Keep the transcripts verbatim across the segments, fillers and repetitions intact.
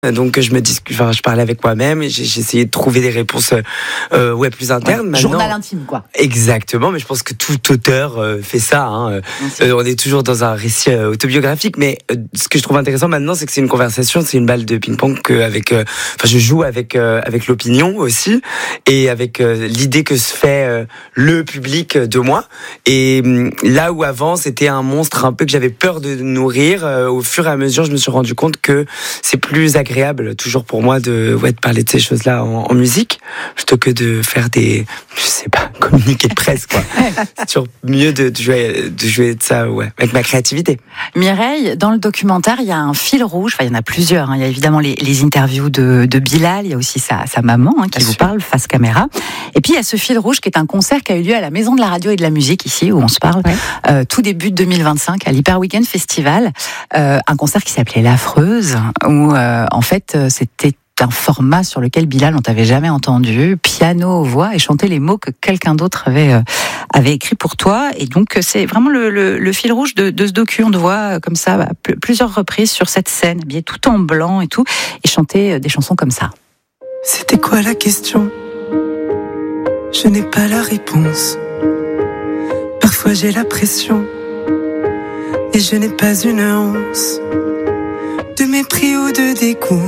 Donc je me dis, enfin, je parlais avec moi-même et j'ai, j'ai essayé de trouver des réponses euh, ouais, plus internes. Ouais, journal intime, quoi. Exactement, mais je pense que tout auteur euh, fait ça. Hein. Euh, on est toujours dans un récit euh, autobiographique, mais euh, ce que je trouve intéressant maintenant, c'est que c'est une conversation, c'est une balle de ping-pong que avec, euh, enfin, je joue avec euh, avec l'opinion aussi et avec euh, l'idée que se fait euh, le public de moi. Et euh, là où avant c'était un monstre un peu que j'avais peur de nourrir, euh, au fur et à mesure, je me suis rendu compte que c'est plus agréable. agréable toujours pour moi de, ouais, de parler de ces choses-là en, en musique plutôt que de faire des, je sais pas, communiqués de presse, quoi. C'est toujours mieux de, de jouer de jouer de ça, ouais, avec ma créativité. Mireille, dans le documentaire, il y a un fil rouge, enfin il y en a plusieurs, hein. Il y a évidemment les, les interviews de, de Bilal, il y a aussi sa, sa maman hein, qui Bien vous sûr. parle face caméra, et puis il y a ce fil rouge qui est un concert qui a eu lieu à la Maison de la Radio et de la Musique ici où on se parle, ouais. euh, tout début deux mille vingt-cinq à l'Hyper Weekend Festival, euh, un concert qui s'appelait L'Affreuse où euh, en fait c'était un format sur lequel Bilal, on t'avait jamais entendu, piano, voix, et chanter les mots que quelqu'un d'autre avait euh, avait écrit pour toi. Et donc c'est vraiment le, le, le fil rouge de, de ce docu. On te voit comme ça bah, pl- plusieurs reprises sur cette scène, habillé tout en blanc et tout, et chanter des chansons comme ça. C'était quoi la question ? Je n'ai pas la réponse. Parfois j'ai la pression et je n'ai pas une once de mépris ou de dégoût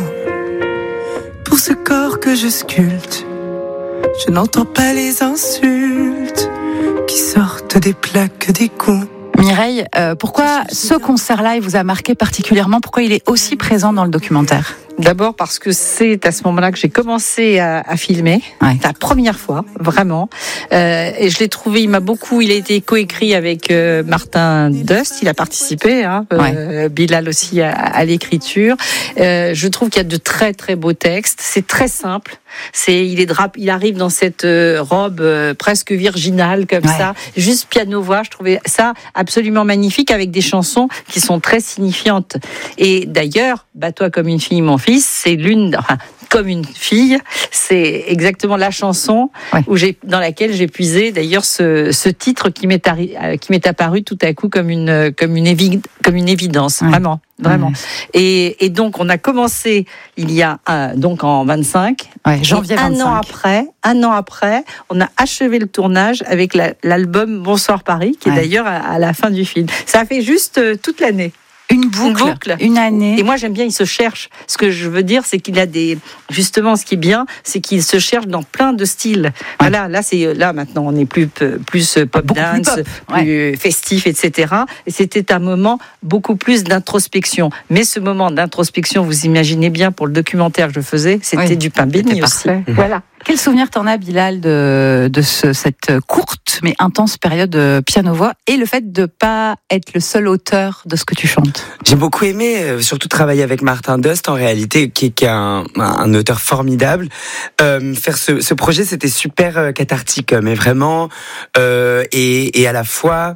pour ce corps que je sculpte. Je n'entends pas les insultes qui sortent des plaques des coups. Mireille, euh, pourquoi ce concert-là, il vous a marqué particulièrement ? Pourquoi il est aussi présent dans le documentaire ? D'abord parce que c'est à ce moment-là que j'ai commencé à, à filmer, ouais. La première fois, vraiment. Euh, et je l'ai trouvé, il m'a beaucoup, il a été coécrit avec euh, Martin Dust, il a participé, hein, ouais. euh, Bilal aussi à, à l'écriture. Euh, je trouve qu'il y a de très très beaux textes. C'est très simple. C'est, il est drap, il arrive dans cette euh, robe euh, presque virginale comme ouais. ça, juste piano-voix. Je trouvais ça absolument magnifique avec des chansons qui sont très signifiantes. Et d'ailleurs, Bats-toi comme une fille, mon fils, c'est l'une, enfin, comme une fille, c'est exactement la chanson ouais. où j'ai, dans laquelle j'ai puisé d'ailleurs ce, ce titre qui m'est, arri, qui m'est apparu tout à coup comme une, comme une, évi, comme une évidence, ouais. vraiment. Vraiment. Ouais. Et, et donc, on a commencé il y a un, donc en vingt-cinq. Ouais, janvier vingt-cinq. Un an après, un an après, on a achevé le tournage avec la, l'album Bonsoir Paris, qui ouais. est d'ailleurs à, à la fin du film. Ça a fait juste euh, toute l'année. Une boucle, une boucle, une année. Et moi, j'aime bien, il se cherche. Ce que je veux dire, c'est qu'il a des... Justement, ce qui est bien, c'est qu'il se cherche dans plein de styles. Ouais. Voilà, là, c'est, là, maintenant, on est plus, plus pop beaucoup dance, plus, pop. plus ouais. festif, et cetera. Et c'était un moment beaucoup plus d'introspection. Mais ce moment d'introspection, vous imaginez bien, pour le documentaire que je faisais, c'était oui. du pain béni aussi. Mmh. Voilà. Quel souvenir t'en as, Bilal, de, de ce, cette courte mais intense période piano-voix et le fait de pas être le seul auteur de ce que tu chantes ? J'ai beaucoup aimé, euh, surtout travailler avec Martin Dust, en réalité, qui, qui est un, un auteur formidable. Euh, faire ce, ce projet, c'était super euh, cathartique, mais vraiment, euh, et, et à la fois...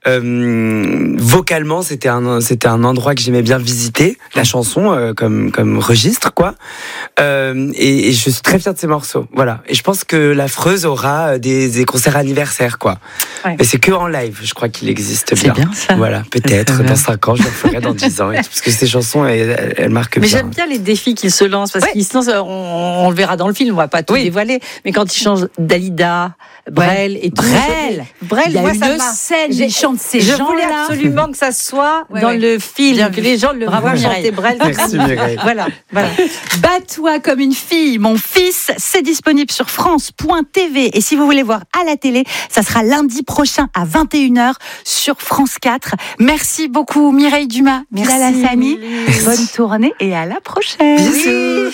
Euh, vocalement, c'était un c'était un endroit que j'aimais bien visiter, la chanson euh, comme comme registre quoi. Euh, et, et je suis très fière de ces morceaux. Voilà. Et je pense que L'Affreuse aura des, des concerts anniversaires quoi. Ouais. Mais c'est que en live, je crois qu'il existe c'est bien. bien ça. Voilà. Peut-être dans cinq ans, je le ferai dans dix ans. Parce que ces chansons, elles, elles marquent mais bien. Mais j'aime bien les défis qu'il se lance parce ouais. qu'il se lance. On, on le verra dans le film. On va pas tout oui. dévoiler. Mais quand il change Dalida, Brel ouais. et tout. Brel, Brel, il y a moi, une ça scène. J'ai chanté ces je gens-là. voulais absolument que ça soit ouais, dans ouais. le film, bien que les gens le voient chanter Brel. Merci Mireille. Voilà, voilà. Bats-toi comme une fille, mon fils, c'est disponible sur France point T V. Et si vous voulez voir à la télé, ça sera lundi prochain à vingt et une heures sur France quatre. Merci beaucoup Mireille Dumas, Bilal Hassani. Bonne tournée et à la prochaine. Bisous.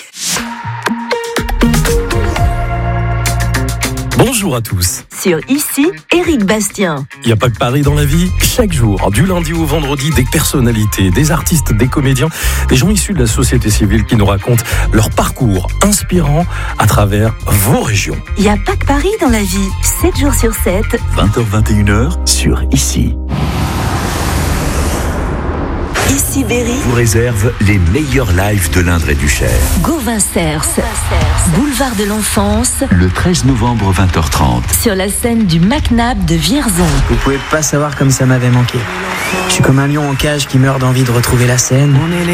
Bonjour à tous. Sur Ici, Éric Bastien. Il n'y a pas que Paris dans la vie. Chaque jour, du lundi au vendredi, des personnalités, des artistes, des comédiens, des gens issus de la société civile qui nous racontent leur parcours inspirant à travers vos régions. Il n'y a pas que Paris dans la vie. sept jours sur sept. vingt heures vingt et une heures sur Ici. Ici Berry vous réserve les meilleurs lives de l'Indre et du Cher. Gauvin Cers, boulevard de l'Enfance, le treize novembre vingt heures trente. Sur la scène du MacNab de Vierzon. Vous pouvez pas savoir comme ça m'avait manqué. Je suis comme un lion en cage qui meurt d'envie de retrouver la scène.